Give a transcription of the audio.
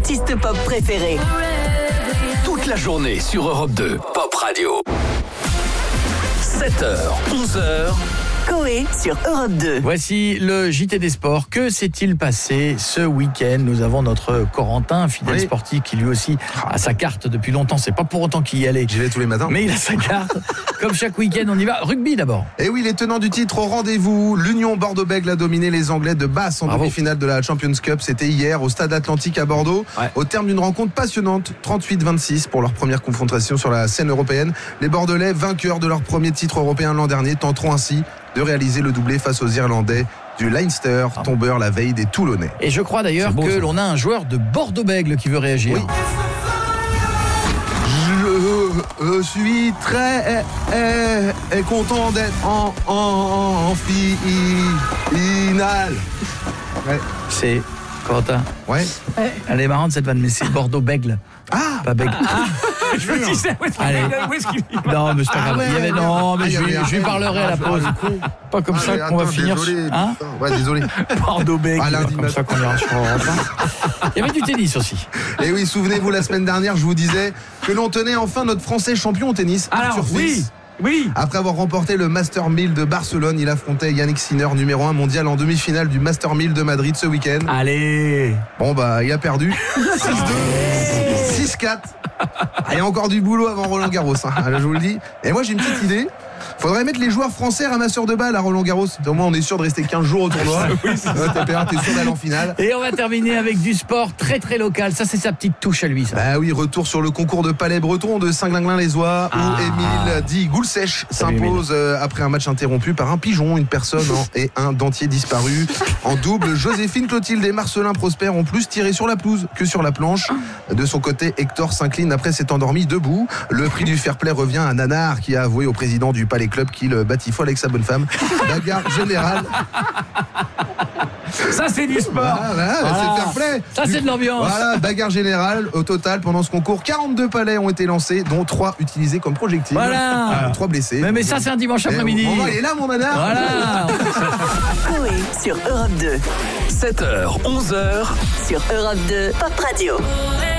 artistes pop préférés. Toute la journée sur Europe 2, Pop Radio. 7h, 11h. Coé sur Europe 2. Voici le JT des sports. Que s'est-il passé ce week-end ? Nous avons notre Corentin, fidèle sportif, qui lui aussi a sa carte depuis longtemps. C'est pas pour autant qu'il y allait. J'y vais tous les matins. Mais il a sa carte. Comme chaque week-end, on y va. Rugby d'abord. Et oui, les tenants du titre au rendez-vous. L'Union Bordeaux-Bègles a dominé les Anglais de Basse en demi-finale de la Champions Cup. C'était hier au Stade Atlantique à Bordeaux. Au terme d'une rencontre passionnante, 38-26 pour leur première confrontation sur la scène européenne. Les Bordelais, vainqueurs de leur premier titre européen l'an dernier, tenteront ainsi de réaliser le doublé face aux Irlandais du Leinster, tombeur la veille des Toulonnais. Et je crois d'ailleurs que l'on a un joueur de Bordeaux-Bègles qui veut réagir. Oui. Je suis très content d'être en finale. C'est Corentin. Ouais. Elle est marrante cette vanne, mais c'est Bordeaux-Bègles. Ah, pas Bègle. Je me disais, Allez. Non, mais c'est pas grave. Il y avait, non, mais je lui parlerai à la pause. Pas comme ça qu'on va finir. Désolé. Hein, désolé. Bordeaux-Bègles. Lundi Comme ça qu'on ira sur Europe 1. Il y avait du tennis aussi. Et oui, souvenez-vous, la semaine dernière, je vous disais que l'on tenait enfin notre Français champion au tennis. Arthur Fils. Oui. Après avoir remporté le Master 1000 de Barcelone, il affrontait Yannick Sinner, numéro 1 mondial en demi-finale du Master 1000 de Madrid ce week-end. Allez. Bon il a perdu. 6-2, 6-4. Il y a encore du boulot avant Roland Garros, hein, je vous le dis. Et moi j'ai une petite idée. Faudrait mettre les joueurs français ramasseurs de balles à Roland Garros. Au moins on est sûr de rester 15 jours au tournoi. T'es sûr d'aller en finale. Et on va terminer avec du sport très très local. Ça c'est sa petite touche à lui, ça. Bah oui, retour sur le concours de palais breton de Saint-Glinglin-les-Oies où Émile dit Goulsèche s'impose après un match interrompu par un pigeon, une personne et un dentier disparu. En double, Joséphine Clotilde et Marcelin Prosper ont plus tiré sur la pelouse que sur la planche. De son côté, Hector s'incline après s'être endormi debout. Le prix du fair play revient à Nanar qui a avoué au président du Palais Club qu'il batifole avec sa bonne femme. Bagarre générale. Ça c'est du sport. C'est fair play. Ça c'est de l'ambiance. Voilà, bagarre générale. Au total, pendant ce concours, 42 palets ont été lancés, dont 3 utilisés comme projectiles. Voilà. 3 blessés. Mais ça c'est un dimanche après-midi. Il est là mon nanar. Voilà. Coé sur Europe 2. 7h, 11h. Sur Europe 2, Pop Radio.